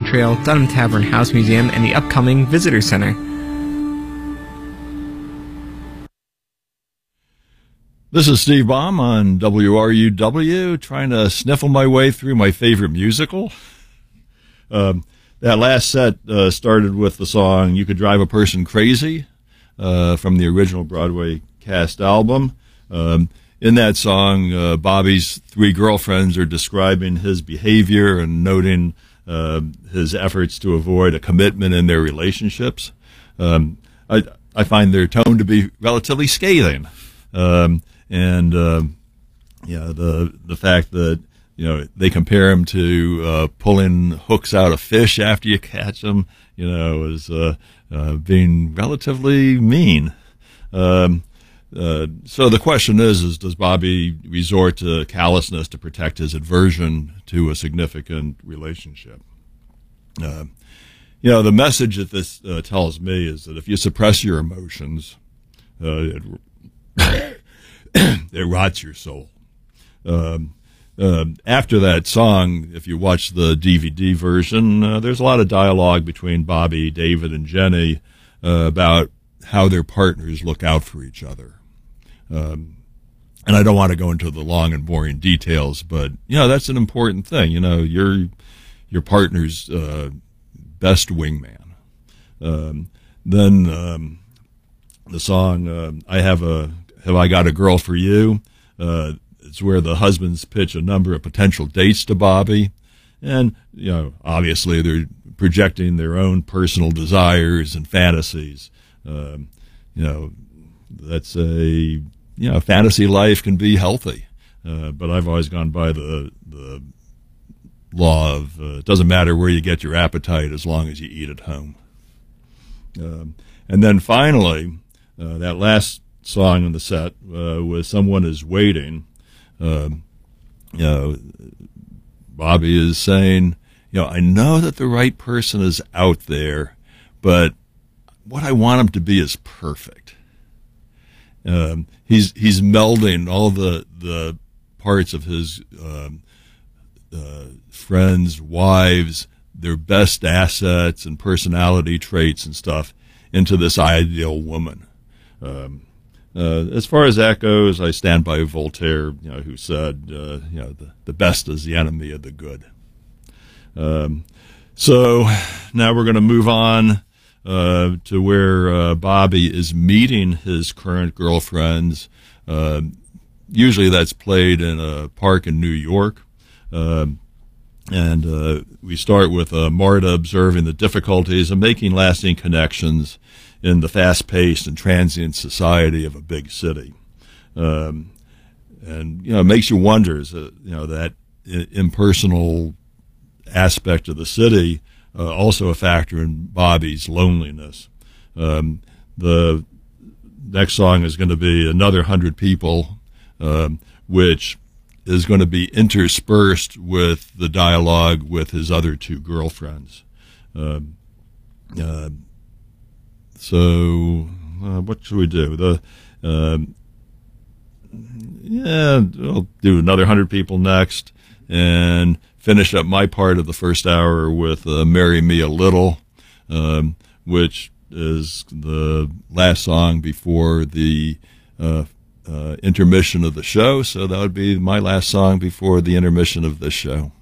Trail, Dunham Tavern House Museum, and the upcoming Visitor Center. This is Steve Baum on WRUW, trying to sniffle my way through my favorite musical. That last set started with the song You Could Drive a Person Crazy from the original Broadway cast album. In that song, Bobby's three girlfriends are describing his behavior and noting his efforts to avoid a commitment in their relationships. I find their tone to be relatively scathing. The fact that they compare him to pulling hooks out of fish after you catch them, is being relatively mean. So the question is does Bobby resort to callousness to protect his aversion to a significant relationship? The message that this tells me is that if you suppress your emotions, it rots your soul. After that song, if you watch the DVD version, there's a lot of dialogue between Bobby, David, and Jenny about how their partners look out for each other. And I don't want to go into the long and boring details, but, that's an important thing. Your partner's best wingman. Then the song, Have I Got a Girl for You? It's where the husbands pitch a number of potential dates to Bobby. And, obviously they're projecting their own personal desires and fantasies. That's fantasy life can be healthy. But I've always gone by the law of it doesn't matter where you get your appetite as long as you eat at home. And then finally, that last song in the set was Someone Is Waiting. Bobby is saying, I know that the right person is out there, but what I want him to be is perfect. He's melding all the parts of his friends, wives, their best assets and personality traits and stuff into this ideal woman. As far as that goes, I stand by Voltaire, who said, the best is the enemy of the good. So now we're going to move on to where Bobby is meeting his current girlfriends. Usually that's played in a park in New York. And we start with Marta observing the difficulties of making lasting connections in the fast-paced and transient society of a big city. And, it makes you wonder, that impersonal aspect of the city also a factor in Bobby's loneliness. The next song is going to be Another 100 People, which is going to be interspersed with the dialogue with his other two girlfriends. So what should we do? I'll do Another 100 People next, and finish up my part of the first hour with Marry Me a Little, which is the last song before the intermission of the show. So that would be my last song before the intermission of this show.